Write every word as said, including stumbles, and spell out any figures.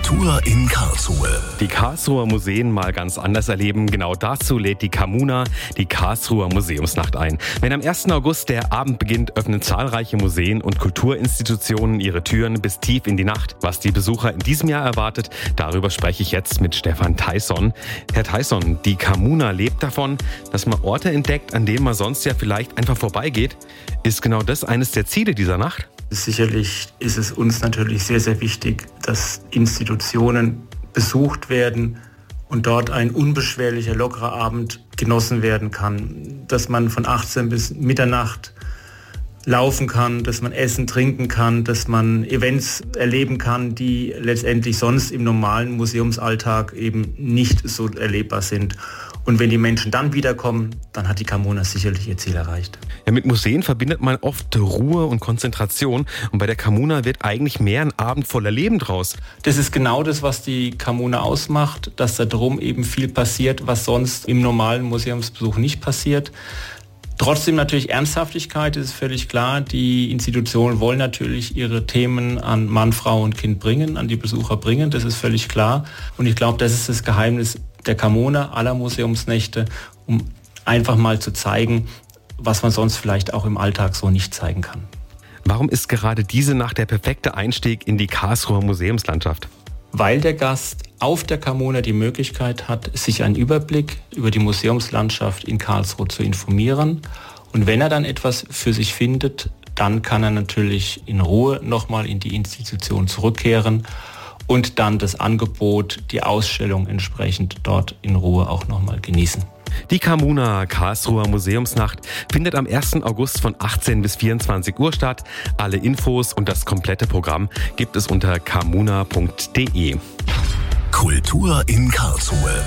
Kultur in Karlsruhe. Die Karlsruher Museen mal ganz anders erleben. Genau dazu lädt die Camuna, die Karlsruher Museumsnacht, ein. Wenn am ersten August der Abend beginnt, öffnen zahlreiche Museen und Kulturinstitutionen ihre Türen bis tief in die Nacht. Was die Besucher in diesem Jahr erwartet, darüber spreche ich jetzt mit Stefan Theisson. Herr Theisson, die Camuna lebt davon, dass man Orte entdeckt, an denen man sonst ja vielleicht einfach vorbeigeht. Ist genau das eines der Ziele dieser Nacht? Sicherlich ist es uns natürlich sehr, sehr wichtig, dass Institutionen besucht werden und dort ein unbeschwerlicher, lockerer Abend genossen werden kann. Dass man von achtzehn bis Mitternacht laufen kann, dass man essen, trinken kann, dass man Events erleben kann, die letztendlich sonst im normalen Museumsalltag eben nicht so erlebbar sind. Und wenn die Menschen dann wiederkommen, dann hat die Camuna sicherlich ihr Ziel erreicht. Ja, mit Museen verbindet man oft Ruhe und Konzentration. Und bei der Camuna wird eigentlich mehr ein Abend voller Leben draus. Das ist genau das, was die Camuna ausmacht, dass da drum eben viel passiert, was sonst im normalen Museumsbesuch nicht passiert. Trotzdem natürlich Ernsthaftigkeit, ist völlig klar. Die Institutionen wollen natürlich ihre Themen an Mann, Frau und Kind bringen, an die Besucher bringen, das ist völlig klar. Und ich glaube, das ist das Geheimnis der Camuna, aller Museumsnächte, um einfach mal zu zeigen, was man sonst vielleicht auch im Alltag so nicht zeigen kann. Warum ist gerade diese Nacht der perfekte Einstieg in die Karlsruher Museumslandschaft? Weil der Gast auf der Camuna die Möglichkeit hat, sich einen Überblick über die Museumslandschaft in Karlsruhe zu informieren. Und wenn er dann etwas für sich findet, dann kann er natürlich in Ruhe nochmal in die Institution zurückkehren und dann das Angebot, die Ausstellung entsprechend dort in Ruhe auch nochmal genießen. Die Camuna Karlsruher Museumsnacht findet am ersten August von achtzehn bis vierundzwanzig Uhr statt. Alle Infos und das komplette Programm gibt es unter camuna punkt de. Kultur in Karlsruhe.